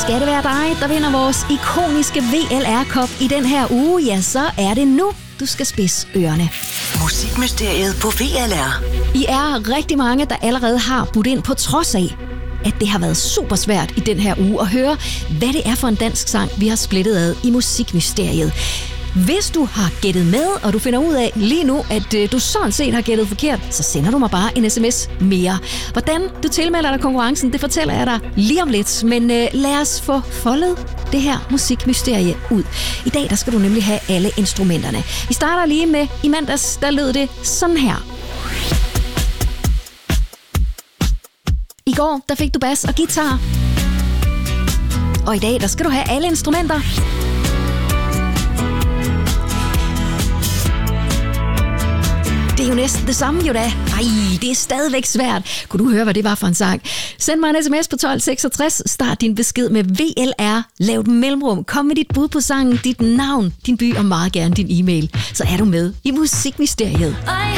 skal det være dig, der vinder vores ikoniske VLR-kop i den her uge, ja, så er det nu, du skal spidse ørerne. Musikmysteriet på VLR. I er rigtig mange, der allerede har budt ind på trods af, at det har været super svært i den her uge at høre, hvad det er for en dansk sang, vi har splittet ad i Musikmysteriet. Hvis du har gættet med, og du finder ud af lige nu, at du sådan set har gættet forkert, så sender du mig bare en sms mere. Hvordan du tilmelder dig konkurrencen, det fortæller jeg dig lige om lidt. Men lad os få foldet det her musikmysterie ud. I dag der skal du nemlig have alle instrumenterne. Vi starter lige med i mandags, der lød det sådan her. I går der fik du bas og guitar. Og i dag der skal du have alle instrumenter. Det er jo næsten det samme, jo da. Ej, det er stadigvæk svært. Kunne du høre, hvad det var for en sang? Send mig en sms på 1266. Start din besked med VLR. Lav et mellemrum. Kom med dit bud på sangen, dit navn, din by og meget gerne din e-mail. Så er du med i Musikmysteriet.